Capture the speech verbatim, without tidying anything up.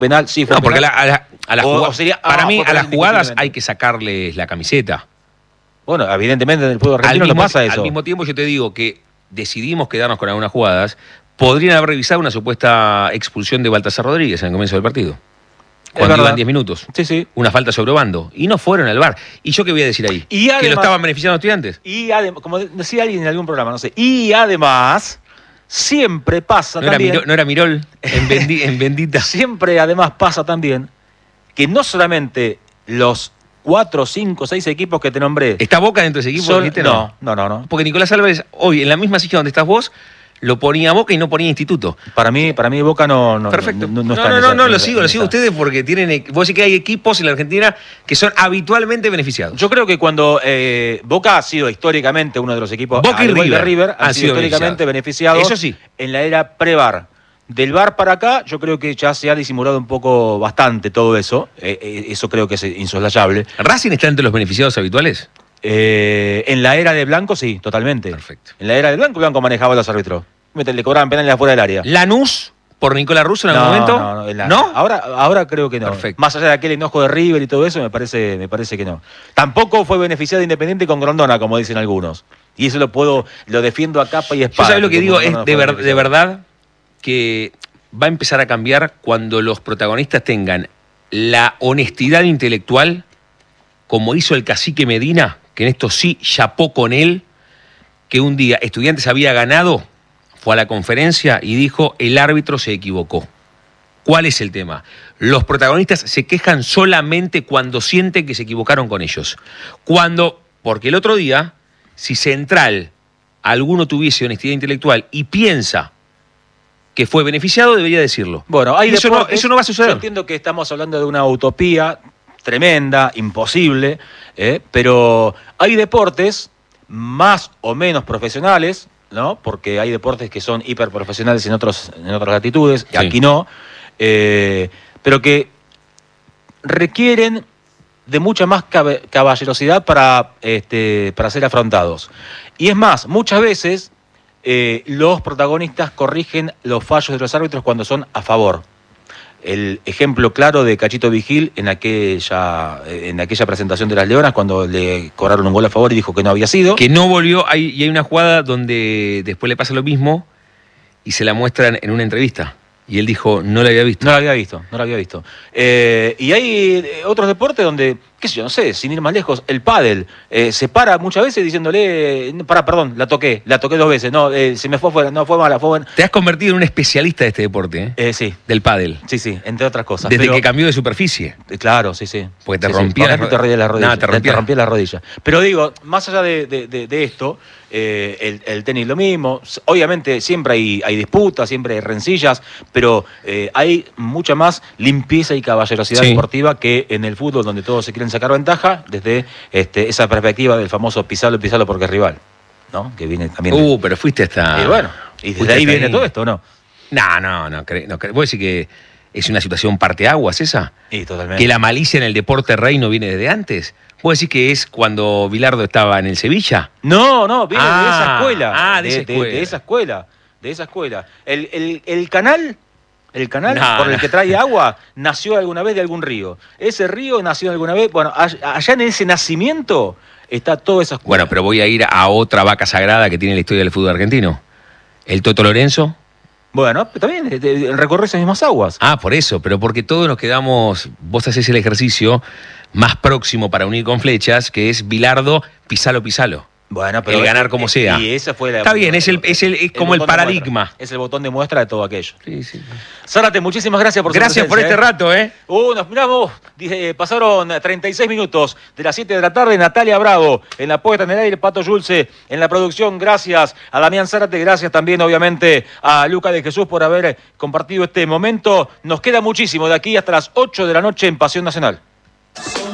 penal, sí fue No, porque a, la, penal. a, la, a las O- jugadas, o sería, para ah, mí, fue a las penal jugadas indiscutiblemente. hay que sacarles la camiseta. Bueno, evidentemente en el fútbol Al argentino no mismo, pasa eso. al mismo tiempo yo te digo que decidimos quedarnos con algunas jugadas, podrían haber revisado una supuesta expulsión de Baltasar Rodríguez en el comienzo del partido. Cuando verdad. iban diez minutos. Sí, sí. Una falta sobre Obando. Y no fueron al V A R. ¿Y yo qué voy a decir ahí? Y ¿Que además- lo estaban beneficiando los estudiantes? Y además, como decía alguien en algún programa, no sé, y además, siempre pasa ¿No era, también... Mirol, ¿No era Mirol en, Bendi- en Bendita? Siempre además pasa también que no solamente los cuatro, cinco, seis equipos que te nombré... ¿Está Boca dentro de ese equipo? son- dijiste? no, no, no, no. Porque Nicolás Álvarez, hoy, en la misma silla donde estás vos, lo ponía Boca y no ponía Instituto. Para mí, para mí Boca no... no Perfecto. No, no, No, está no, en no, esa- no, en lo esa- sigo, en lo sigo esa. ustedes porque tienen... Vos sí que hay equipos en la Argentina que son habitualmente beneficiados. Yo creo que cuando eh, Boca ha sido históricamente uno de los equipos... Boca y al igual que River River han, han sido, sido históricamente beneficiados. Eso sí. En la era pre-V A R. Del V A R para acá, yo creo que ya se ha disimulado un poco bastante todo eso. Eh, eh, eso creo que es insoslayable. ¿Racing está entre los beneficiados habituales? Eh, en la era de Blanco, sí, totalmente. Perfecto. En la era de Blanco, Blanco manejaba a los árbitros. Mete- Le cobraban penales afuera del área. ¿Lanús por Nicolás Russo en algún momento? No, no, en la- ¿No? Ahora, ahora creo que no. Perfecto. Más allá de aquel enojo de River y todo eso, me parece, me parece que no. Tampoco fue beneficiado Independiente con Grondona, como dicen algunos. Y eso lo puedo, lo defiendo a capa y Yo espada. sabes lo que como digo, Grondona es fue de, ver- de beneficiado. verdad que va a empezar a cambiar cuando los protagonistas tengan la honestidad intelectual, como hizo el cacique Medina, que en esto sí chapó con él, que un día Estudiantes había ganado, fue a la conferencia y dijo, el árbitro se equivocó. ¿Cuál es el tema? Los protagonistas se quejan solamente cuando sienten que se equivocaron con ellos. Cuando, porque el otro día, si Central alguno tuviese honestidad intelectual y piensa que fue beneficiado, debería decirlo. Bueno, hay Y eso, no, deportes- eso no va a suceder. Yo entiendo que estamos hablando de una utopía tremenda, imposible, ¿eh? Pero hay deportes más o menos profesionales, ¿no? Porque hay deportes que son hiperprofesionales en, otros, en otras latitudes, y Sí. aquí no, eh, pero que requieren de mucha más cabe- caballerosidad para, este, para ser afrontados. Y es más, muchas veces eh, los protagonistas corrigen los fallos de los árbitros cuando son a favor. El ejemplo claro de Cachito Vigil en aquella, en aquella presentación de las Leonas, cuando le cobraron un gol a favor y dijo que no había sido. Que no volvió, hay, y hay una jugada donde después le pasa lo mismo y se la muestran en una entrevista. Y él dijo, no la había visto. No lo había visto, no lo había visto. Eh, y hay eh, otros deportes donde, qué sé yo, no sé, sin ir más lejos, el pádel eh, se para muchas veces diciéndole, para, perdón, la toqué, la toqué dos veces, no, eh, se me fue afuera, no fue mala, fue buena. Te has convertido en un especialista de este deporte, ¿eh? Eh, sí, Del pádel. sí, sí, entre otras cosas. Desde Pero- que cambió de superficie. Eh, Claro, sí, sí. Porque te Sí, sí. rompía Por las ejemplo, te rompía las ro- rodillas. No, te te rompía- rompía las rodillas. Pero digo, más allá de, de- de- de esto, eh, el, el tenis lo mismo. S- Obviamente siempre hay, hay disputas, siempre hay rencillas, pero eh, hay mucha más limpieza y caballerosidad Sí. deportiva que en el fútbol, donde todos se quieren sacar ventaja desde este, esa perspectiva del famoso pisalo, pisalo porque es rival, ¿no? Que viene también. de- Uh, pero fuiste hasta... y bueno, y desde fuiste ahí hasta viene todo esto, ¿no? No, no, no. cre- no cre- ¿Vos decís que es una situación parteaguas esa? Y totalmente. ¿Que la malicia en el deporte rey no viene desde antes? ¿Vos decís que es cuando Bilardo estaba en el Sevilla? No, no, viene de esa Ah, escuela. ah, de esa de, escuela. de esa escuela. De esa escuela. El, el- el canal, el canal No, por el no. que trae agua, nació alguna vez de algún río. Ese río nació alguna vez. Bueno, all- allá en ese nacimiento está toda esa escuela. Bueno, pero voy a ir a otra vaca sagrada que tiene la historia del fútbol argentino. El Toto Lorenzo. Bueno, también eh, eh, recorre esas mismas aguas. Ah, por eso, pero porque todos nos quedamos, vos haces el ejercicio más próximo para unir con flechas, que es Bilardo, pisalo, pisalo. Bueno, el ganar como sea. Y esa fue la, Está bien, es el- es el- es como el botón de paradigma. muestra. Es el botón de muestra de todo aquello. Sí, sí. Zárate, muchísimas gracias por su Gracias por este presencia, ¿eh? rato, ¿eh? Uh, nos miramos, dice, pasaron treinta y seis minutos de las siete de la tarde. Natalia Bravo en la puesta en el aire, Pato Yulce en la producción. Gracias a Damián Zárate, gracias también obviamente a Luca de Jesús por haber compartido este momento. Nos queda muchísimo de aquí hasta las ocho de la noche en Pasión Nacional.